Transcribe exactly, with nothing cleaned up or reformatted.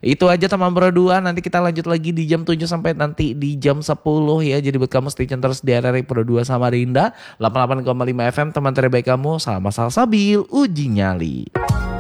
Itu aja teman berdua, nanti kita lanjut lagi di jam tujuh sampai nanti di jam sepuluh ya. Jadi buat kamu stay tune terus di R R I Pro dua Samarinda delapan puluh delapan koma lima F M, teman terbaik kamu. Salam Asal Sabil, uji nyali.